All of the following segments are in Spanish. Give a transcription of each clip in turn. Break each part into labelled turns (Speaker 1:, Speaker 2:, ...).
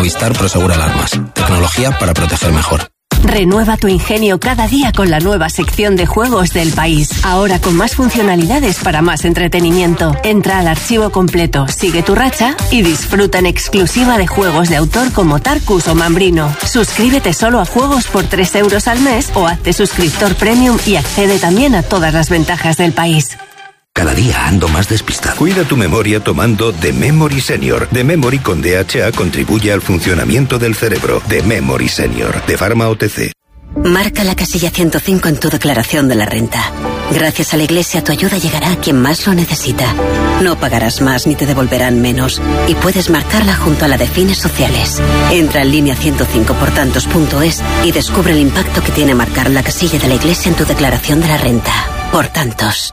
Speaker 1: Movistar Prosegur Alarmas. Tecnología para proteger mejor.
Speaker 2: Renueva tu ingenio cada día con la nueva sección de juegos del país. Ahora con más funcionalidades para más entretenimiento. Entra al archivo completo, sigue tu racha y disfruta en exclusiva de juegos de autor como Tarkus o Mambrino. Suscríbete solo a juegos por 3 euros al mes o hazte suscriptor premium y accede también a todas las ventajas del país.
Speaker 3: Cada día ando más despistado. Cuida tu memoria tomando The Memory Senior. The Memory con DHA contribuye al funcionamiento del cerebro. The Memory Senior, de Pharma OTC.
Speaker 4: Marca la casilla 105 en tu declaración de la renta. Gracias a la Iglesia, tu ayuda llegará a quien más lo necesita. No pagarás más ni te devolverán menos. Y puedes marcarla junto a la de fines sociales. Entra en línea 105portantos.es y descubre el impacto que tiene marcar la casilla de la Iglesia en tu declaración de la renta. Por tantos.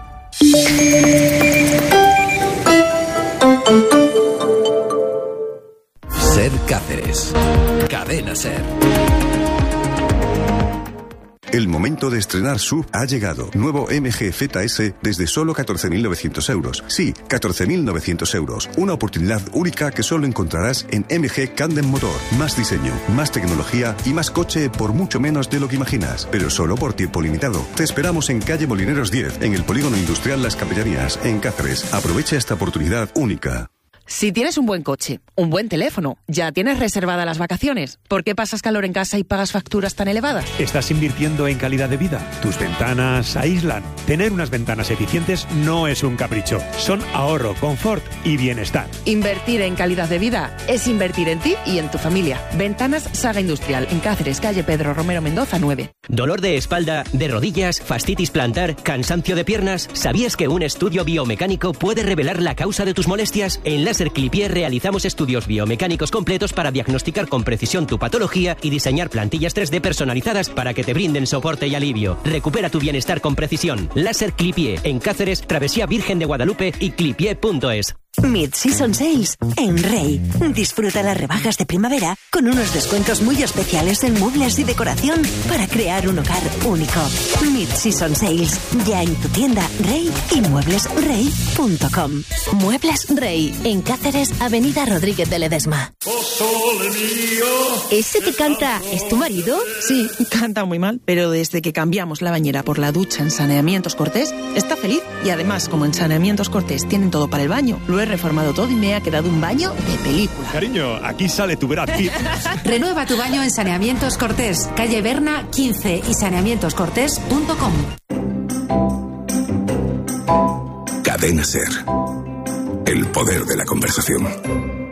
Speaker 5: Ser Cáceres. Cadena Ser.
Speaker 6: El momento de estrenar SUV ha llegado. Nuevo MG ZS desde solo 14.900 euros. Sí, 14.900 euros. Una oportunidad única que solo encontrarás en MG Candem Motor. Más diseño, más tecnología y más coche por mucho menos de lo que imaginas. Pero solo por tiempo limitado. Te esperamos en calle Molineros 10, en el Polígono Industrial Las Capellanías, en Cáceres. Aprovecha esta oportunidad única.
Speaker 7: Si tienes un buen coche, un buen teléfono, ya tienes reservadas las vacaciones, ¿por qué pasas calor en casa y pagas facturas tan elevadas?
Speaker 8: Estás invirtiendo en calidad de vida. Tus ventanas aíslan. Tener unas ventanas eficientes no es un capricho. Son ahorro, confort y bienestar.
Speaker 7: Invertir en calidad de vida es invertir en ti y en tu familia. Ventanas Saga Industrial, en Cáceres, calle Pedro Romero Mendoza 9.
Speaker 9: ¿Dolor de espalda, de rodillas, fascitis plantar, cansancio de piernas? ¿Sabías que un estudio biomecánico puede revelar la causa de tus molestias? En Láser Clipier realizamos estudios biomecánicos completos para diagnosticar con precisión tu patología y diseñar plantillas 3D personalizadas para que te brinden soporte y alivio. Recupera tu bienestar con precisión. Láser Clipier, en Cáceres, Travesía Virgen de Guadalupe y clipier.es.
Speaker 10: Mid-Season Sales en Rey. Disfruta las rebajas de primavera con unos descuentos muy especiales en muebles y decoración para crear un hogar único. Mid-Season Sales ya en tu tienda Rey y mueblesrey.com.
Speaker 11: Muebles Rey, en Cáceres, Avenida Rodríguez de Ledesma.
Speaker 12: ¿Ese que canta es tu marido?
Speaker 7: Sí, canta muy mal, pero desde que cambiamos la bañera por la ducha en Saneamientos Cortés, está feliz. Y además, como en Saneamientos Cortés tienen todo para el baño, lo he reformado todo y me ha quedado un baño de película.
Speaker 8: Cariño, aquí sale tu Brad Pitt.
Speaker 13: Renueva tu baño en Saneamientos Cortés, calle Berna 15 y saneamientoscortés.com.
Speaker 3: Cadena Ser. El poder de la conversación.